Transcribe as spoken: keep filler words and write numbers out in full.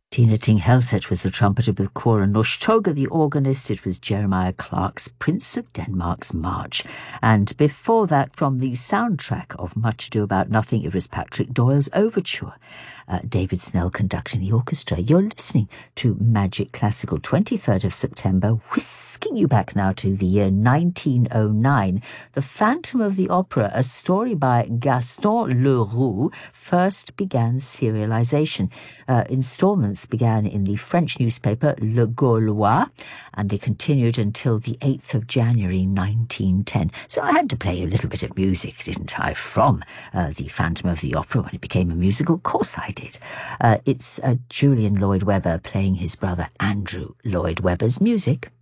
Tina Ting Helset was the trumpeter with Cora Noshtoga, the organist. It was Jeremiah Clark's Prince of Denmark's March. And before that, from the soundtrack of Much Ado About Nothing, it was Patrick Doyle's Overture. Uh, David Snell conducting the orchestra. You're listening to Magic Classical, twenty-third of September, whisking you back now to the year nineteen oh nine. The Phantom of the Opera, a story by Gaston Leroux, first began serialization. Uh, installments began in the French newspaper Le Gaulois, and they continued until the eighth of January nineteen ten. So I had to play a little bit of music, didn't I, from uh, the Phantom of the Opera when it became a musical. Of course I did. Uh, it's uh, Julian Lloyd Webber playing his brother Andrew Lloyd Webber's music.